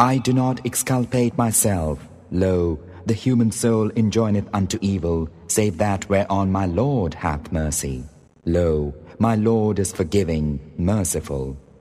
I do not exculpate myself. Lo, the human soul enjoineth unto evil, save that whereon my Lord hath mercy. Lo, my Lord is forgiving, merciful.